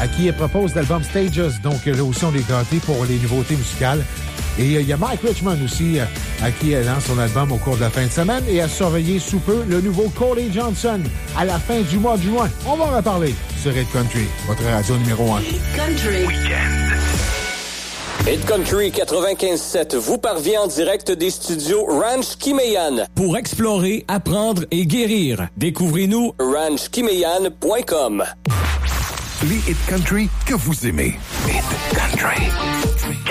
à qui elle propose l'album Stages, donc là aussi on est gâtés pour les nouveautés musicales. Et il y a Mike Richmond aussi, à qui elle lance son album au cours de la fin de semaine. Et à surveiller sous peu le nouveau Cody Johnson à la fin du mois de juin. On va en reparler sur Hit Country, votre radio numéro 1. Hit Country Weekend. Hit Country 95.7 vous parvient en direct des studios Ranch Kimeyan. Pour explorer, apprendre et guérir, découvrez-nous ranchkimeyan.com. Les Hit Country que vous aimez. Hit Country.